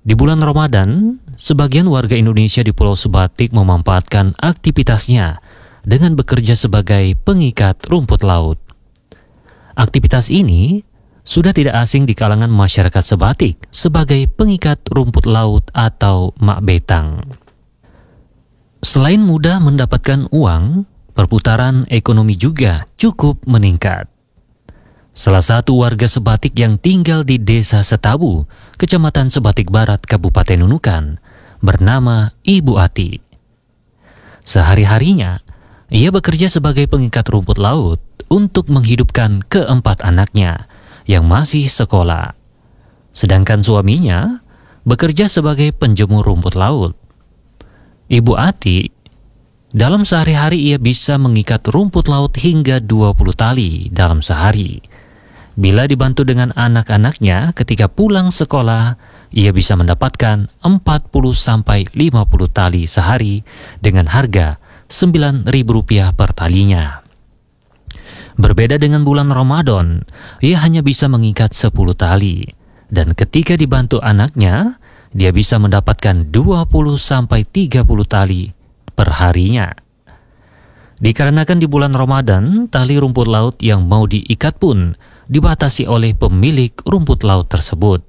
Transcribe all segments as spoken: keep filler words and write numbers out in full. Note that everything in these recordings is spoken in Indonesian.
Di bulan Ramadan, sebagian warga Indonesia di Pulau Sebatik memanfaatkan aktivitasnya dengan bekerja sebagai pengikat rumput laut. Aktivitas ini sudah tidak asing di kalangan masyarakat Sebatik sebagai pengikat rumput laut atau mak betang. Selain mudah mendapatkan uang, perputaran ekonomi juga cukup meningkat. Salah satu warga Sebatik yang tinggal di Desa Setabu, Kecamatan Sebatik Barat, Kabupaten Nunukan, bernama Ibu Ati. Sehari-harinya, ia bekerja sebagai pengikat rumput laut untuk menghidupkan keempat anaknya yang masih sekolah. Sedangkan suaminya bekerja sebagai penjemur rumput laut. Ibu Ati, dalam sehari-hari ia bisa mengikat rumput laut hingga dua puluh tali dalam sehari. Bila dibantu dengan anak-anaknya ketika pulang sekolah, ia bisa mendapatkan empat puluh sampai lima puluh tali sehari dengan harga sembilan ribu rupiah per talinya. Berbeda dengan bulan Ramadan, ia hanya bisa mengikat sepuluh tali, dan ketika dibantu anaknya, dia bisa mendapatkan dua puluh sampai tiga puluh tali per harinya. Dikarenakan di bulan Ramadan, tali rumput laut yang mau diikat pun dibatasi oleh pemilik rumput laut tersebut.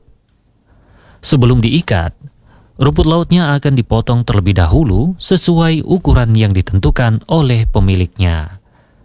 Sebelum diikat, rumput lautnya akan dipotong terlebih dahulu sesuai ukuran yang ditentukan oleh pemiliknya.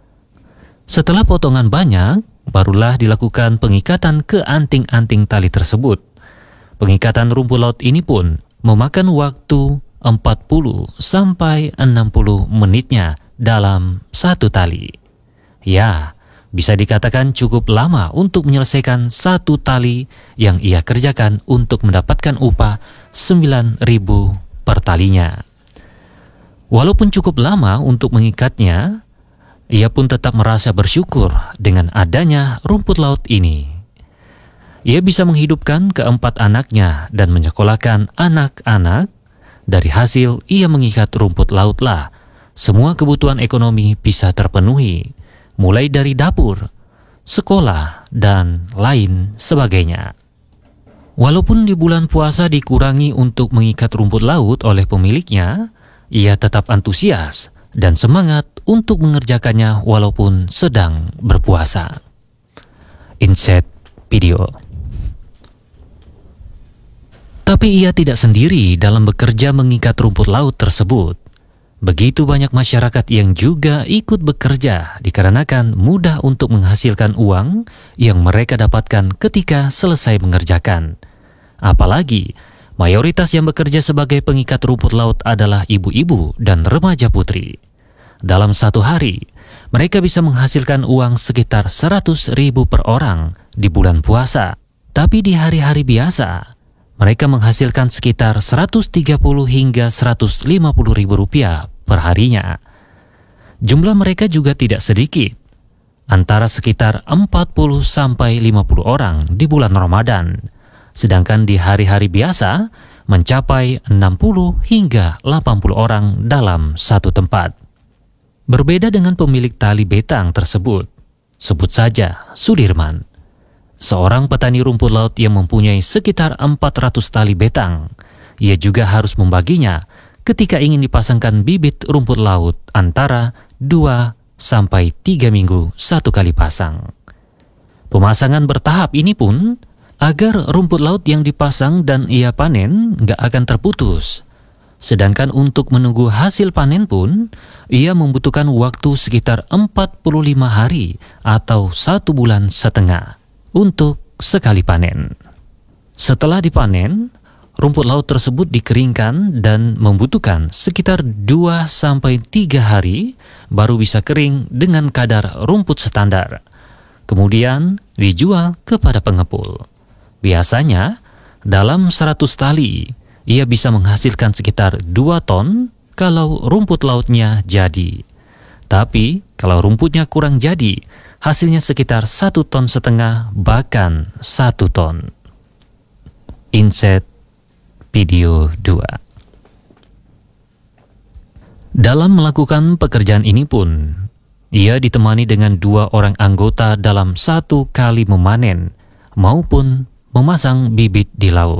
Setelah potongan banyak, barulah dilakukan pengikatan ke anting-anting tali tersebut. Pengikatan rumput laut ini pun memakan waktu empat puluh sampai enam puluh menitnya dalam satu tali. Ya, bisa dikatakan cukup lama untuk menyelesaikan satu tali yang ia kerjakan untuk mendapatkan upah sembilan ribu per talinya. Walaupun cukup lama untuk mengikatnya, ia pun tetap merasa bersyukur dengan adanya rumput laut ini. Ia bisa menghidupkan keempat anaknya dan menyekolahkan anak-anak. Dari hasil ia mengikat rumput lautlah, semua kebutuhan ekonomi bisa terpenuhi, mulai dari dapur, sekolah, dan lain sebagainya. Walaupun di bulan puasa dikurangi untuk mengikat rumput laut oleh pemiliknya, ia tetap antusias dan semangat untuk mengerjakannya walaupun sedang berpuasa. Insert video. Tapi ia tidak sendiri dalam bekerja mengikat rumput laut tersebut. Begitu banyak masyarakat yang juga ikut bekerja dikarenakan mudah untuk menghasilkan uang yang mereka dapatkan ketika selesai mengerjakan. Apalagi mayoritas yang bekerja sebagai pengikat rumput laut adalah ibu-ibu dan remaja putri. Dalam satu hari, mereka bisa menghasilkan uang sekitar seratus ribu per orang di bulan puasa. Tapi di hari-hari biasa, mereka menghasilkan sekitar seratus tiga puluh hingga seratus lima puluh ribu rupiah per harinya. Jumlah mereka juga tidak sedikit, antara sekitar empat puluh sampai lima puluh orang di bulan Ramadan, sedangkan di hari-hari biasa mencapai enam puluh hingga delapan puluh orang dalam satu tempat. Berbeda dengan pemilik tali betang tersebut, sebut saja Sudirman, seorang petani rumput laut yang mempunyai sekitar empat ratus tali betang. Ia juga harus membaginya ketika ingin dipasangkan bibit rumput laut antara dua sampai tiga minggu satu kali pasang. Pemasangan bertahap ini pun agar rumput laut yang dipasang dan ia panen nggak akan terputus. Sedangkan untuk menunggu hasil panen pun, ia membutuhkan waktu sekitar empat puluh lima hari atau satu bulan setengah untuk sekali panen. Setelah dipanen, rumput laut tersebut dikeringkan dan membutuhkan sekitar dua sampai tiga hari baru bisa kering dengan kadar rumput standar. Kemudian dijual kepada pengepul. Biasanya dalam seratus tali, ia bisa menghasilkan sekitar dua ton kalau rumput lautnya jadi. Tapi kalau rumputnya kurang jadi, hasilnya sekitar satu ton setengah bahkan satu ton. Insert video dua. Dalam melakukan pekerjaan ini pun, ia ditemani dengan dua orang anggota dalam satu kali memanen maupun memasang bibit di laut.